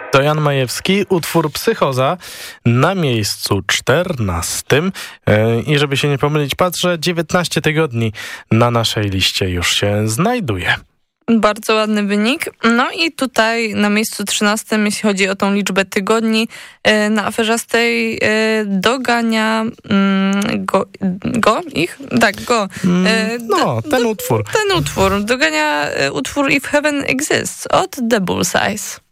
To Jan Majewski, utwór Psychoza na miejscu 14. I żeby się nie pomylić, patrzę, 19 tygodni na naszej liście już się znajduje. Bardzo ładny wynik. No i tutaj na miejscu 13, jeśli chodzi o tą liczbę tygodni, na Aferzastej dogania ten utwór. Ten utwór. Dogania utwór If Heaven Exists od The Bullseyes.